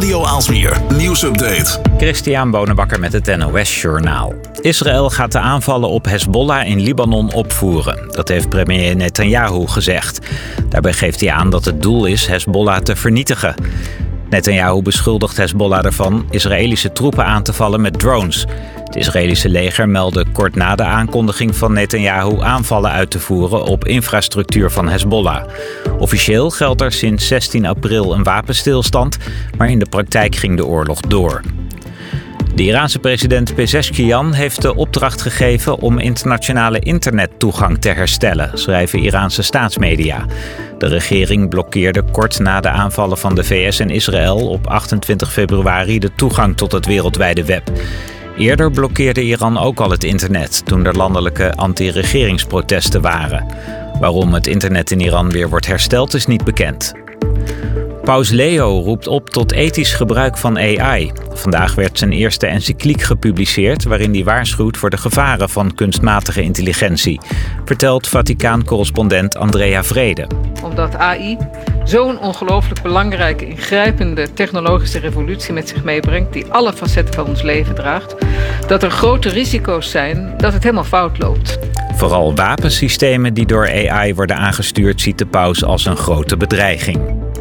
Radio Aalsmeer nieuwsupdate. Christian Bonenbakker met het NOS Journaal. Israël gaat de aanvallen op Hezbollah in Libanon opvoeren. Dat heeft premier Netanyahu gezegd. Daarbij geeft hij aan dat het doel is Hezbollah te vernietigen. Netanyahu beschuldigt Hezbollah ervan Israëlische troepen aan te vallen met drones. Het Israëlische leger meldde kort na de aankondiging van Netanyahu aanvallen uit te voeren op infrastructuur van Hezbollah. Officieel geldt er sinds 16 april een wapenstilstand, maar in de praktijk ging de oorlog door. De Iraanse president Pezeshkian heeft de opdracht gegeven om internationale internettoegang te herstellen, schrijven Iraanse staatsmedia. De regering blokkeerde kort na de aanvallen van de VS en Israël op 28 februari de toegang tot het wereldwijde web. Eerder blokkeerde Iran ook al het internet toen er landelijke anti-regeringsprotesten waren. Waarom het internet in Iran weer wordt hersteld is niet bekend. Paus Leo roept op tot ethisch gebruik van AI. Vandaag werd zijn eerste encycliek gepubliceerd waarin hij waarschuwt voor de gevaren van kunstmatige intelligentie, vertelt Vaticaan-correspondent Andrea Vrede. Omdat AI zo'n ongelooflijk belangrijke, ingrijpende technologische revolutie met zich meebrengt, die alle facetten van ons leven draagt, dat er grote risico's zijn dat het helemaal fout loopt. Vooral wapensystemen die door AI worden aangestuurd ziet de paus als een grote bedreiging.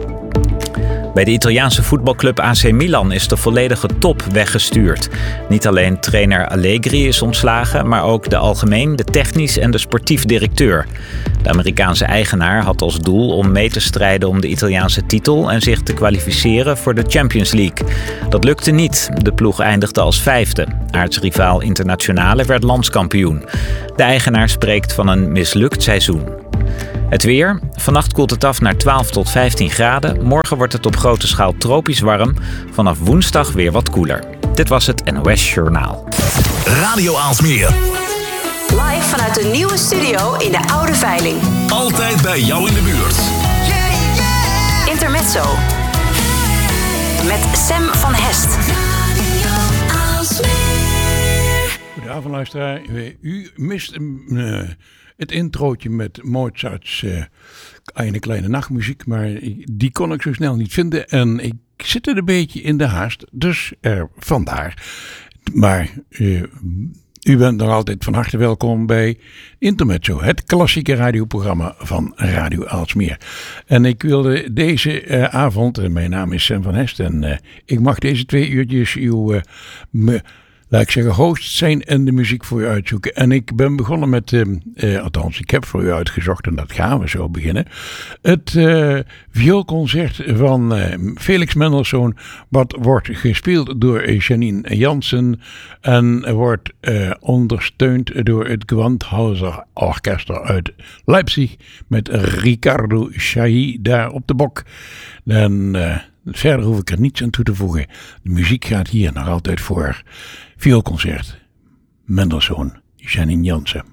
Bij de Italiaanse voetbalclub AC Milan is de volledige top weggestuurd. Niet alleen trainer Allegri is ontslagen, maar ook de algemeen, de technisch en de sportief directeur. De Amerikaanse eigenaar had als doel om mee te strijden om de Italiaanse titel en zich te kwalificeren voor de Champions League. Dat lukte niet. De ploeg eindigde als 5e. Aartsrivaal Internazionale werd landskampioen. De eigenaar spreekt van een mislukt seizoen. Het weer. Vannacht koelt het af naar 12 tot 15 graden. Morgen wordt het op grote schaal tropisch warm. Vanaf woensdag weer wat koeler. Dit was het NOS Journaal. Radio Aalsmeer. Live vanuit de nieuwe studio in de Oude Veiling. Altijd bij jou in de buurt. Intermezzo. Met Sam van Hest. Goedenavond luisteraar. U mist het introotje met Mozart's Eine kleine nachtmuziek, maar die kon ik zo snel niet vinden en ik zit er een beetje in de haast, dus vandaar. Maar u bent nog altijd van harte welkom bij Intermezzo, het klassieke radioprogramma van Radio Aalsmeer. En ik wilde deze avond, mijn naam is Sam van Hest en ik mag deze 2 uurtjes laat ik zeggen, host zijn en de muziek voor u uitzoeken. En ik ben begonnen met, althans ik heb voor u uitgezocht en dat gaan we zo beginnen. Het vioolconcert van Felix Mendelssohn, wat wordt gespeeld door Janine Jansen en wordt ondersteund door het Gewandhauser Orchester uit Leipzig met Riccardo Chailly daar op de bok. En verder hoef ik er niets aan toe te voegen. De muziek gaat hier nog altijd voor. Vioolconcert. Mendelssohn, Janine Jansen.